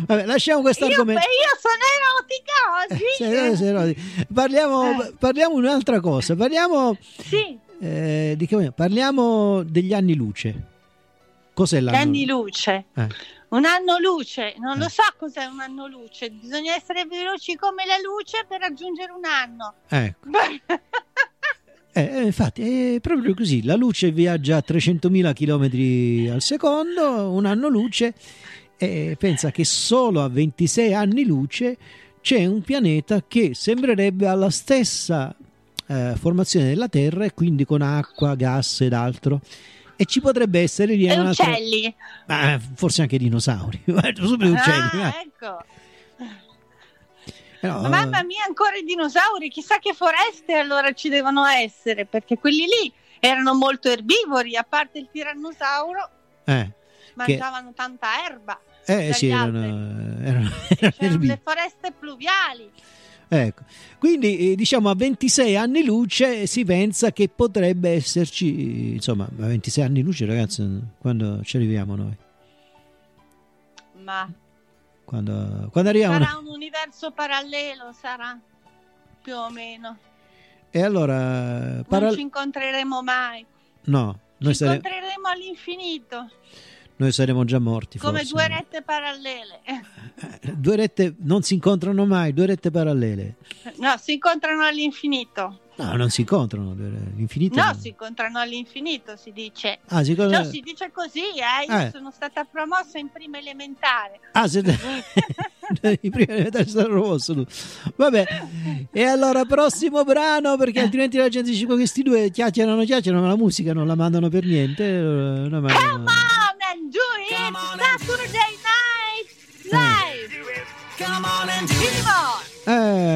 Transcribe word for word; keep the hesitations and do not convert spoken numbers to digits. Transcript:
Vabbè, lasciamo questo io, argomento. io sono erotica oggi. Sei- sei erotica. Parliamo, Eh. parliamo di un'altra cosa. Parliamo, Sì, eh, di che- parliamo degli anni luce. Cos'è gli l'anno anni luce. Eh. Un anno luce, non lo Eh. so cos'è un anno luce, bisogna essere veloci come la luce per raggiungere un anno. Ecco. Eh, eh, infatti è proprio così, la luce viaggia a trecentomila chilometri al secondo, un anno luce, e pensa che solo a ventisei anni luce c'è un pianeta che sembrerebbe alla stessa eh, formazione della Terra, e quindi con acqua, gas ed altro, e ci potrebbe essere lì E un altro- uccelli. ma forse anche dinosauri. Subito uccelli, Ah, vai. ecco. Eh, no, Ma mamma mia, ancora i dinosauri, chissà che foreste allora ci devono essere, perché quelli lì erano molto erbivori, a parte il tirannosauro, eh, mangiavano tanta erba. eh dagli sì, erano, alberi. erano, E erano c'erano erbivori. le foreste pluviali. Ecco, quindi eh, diciamo a ventisei anni luce si pensa che potrebbe esserci, insomma, a ventisei anni luce, ragazzi, quando ci arriviamo noi? Ma Quando, quando arriviamo sarà noi? un universo parallelo, sarà più o meno. E allora, Non paral- ci incontreremo mai. no, noi, Ci sare- incontreremo all'infinito, noi saremo già morti, come forse. due rette parallele. Eh, due rette non si incontrano mai, due rette parallele. No, si incontrano all'infinito. No, non si incontrano, due re- l'infinito. No, no. si incontrano all'infinito, si dice. Ah, si incontrano- No, si dice così, eh. Io Eh. sono stata promossa in prima elementare. Ah, siete... i primi elementari sono rosso tu. Vabbè, e allora prossimo brano, perché altrimenti la gente dice: questi due chiacchierano chiacchierano, ma la musica non la mandano per niente. eh, noi Come mandiamo- on and do it! Come on and- Saturday night live! Come on and do it. Come on! Eh,